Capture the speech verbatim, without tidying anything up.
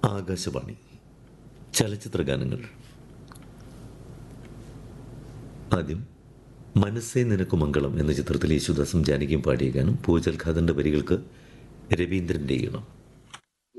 ആകാശവാണി ചലച്ചിത്ര ഗാനങ്ങൾ. ആദ്യം മനസ്സേ നിനക്കു മംഗളം എന്ന ചിത്രത്തിൽ യേശുദാസും ജാനകിയും പാടിയ ഗാനം. പൂജൽ ഖാദറിന്റെ വരികൾക്ക് രവീന്ദ്രന്റെ ഈണം.